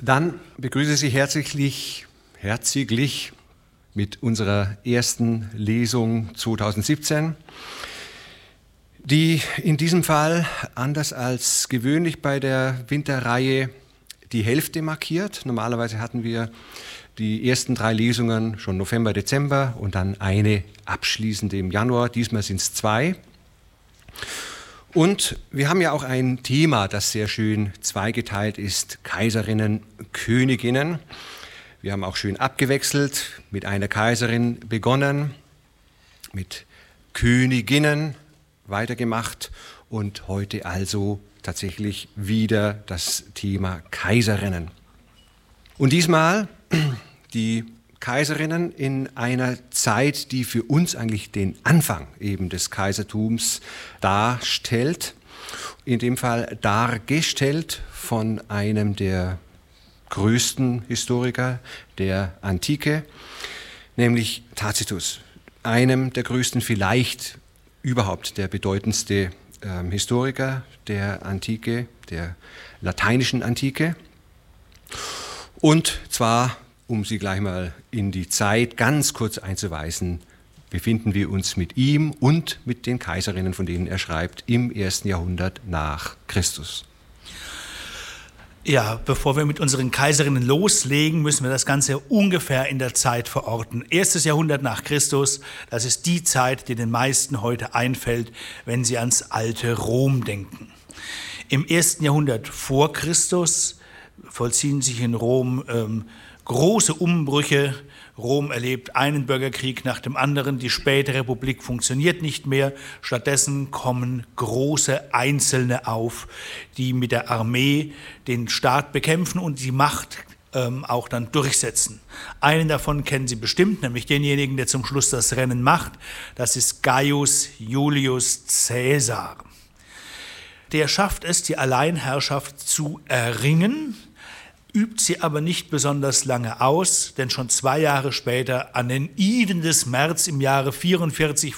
Dann begrüße ich Sie herzlich mit unserer ersten Lesung 2017, die in diesem Fall, anders als gewöhnlich bei der Winterreihe, die Hälfte markiert. Normalerweise hatten wir die ersten 3 Lesungen schon November, Dezember und dann eine abschließende im Januar. Diesmal sind es 2. Und wir haben ja auch ein Thema, das sehr schön zweigeteilt ist: Kaiserinnen, Königinnen. Wir haben auch schön abgewechselt, mit einer Kaiserin begonnen, mit Königinnen weitergemacht und heute also tatsächlich wieder das Thema Kaiserinnen. Und diesmal die Kaiserinnen in einer Zeit, die für uns eigentlich den Anfang eben des Kaisertums darstellt. In dem Fall dargestellt von einem der größten Historiker der Antike, nämlich Tacitus, einem der größten, vielleicht überhaupt der bedeutendste Historiker der Antike, der lateinischen Antike. Und zwar, um Sie gleich mal in die Zeit ganz kurz einzuweisen, befinden wir uns mit ihm und mit den Kaiserinnen, von denen er schreibt, im 1. Jahrhundert nach Christus. Ja, bevor wir mit unseren Kaiserinnen loslegen, müssen wir das Ganze ungefähr in der Zeit verorten. 1. Jahrhundert nach Christus, das ist die Zeit, die den meisten heute einfällt, wenn sie ans alte Rom denken. Im 1. Jahrhundert vor Christus vollziehen sich in Rom große Umbrüche. Rom erlebt einen Bürgerkrieg nach dem anderen. Die späte Republik funktioniert nicht mehr. Stattdessen kommen große Einzelne auf, die mit der Armee den Staat bekämpfen und die Macht auch dann durchsetzen. Einen davon kennen Sie bestimmt, nämlich denjenigen, der zum Schluss das Rennen macht. Das ist Gaius Julius Caesar. Der schafft es, die Alleinherrschaft zu erringen, übt sie aber nicht besonders lange aus, denn schon 2 Jahre später, an den Iden des März im Jahre 44